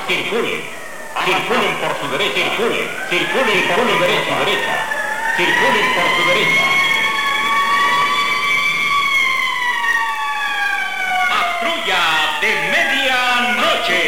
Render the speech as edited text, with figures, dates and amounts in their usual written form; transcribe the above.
circulen, circulen por su derecha, circulen por su derecha, circulen por su derecha. Patrulla de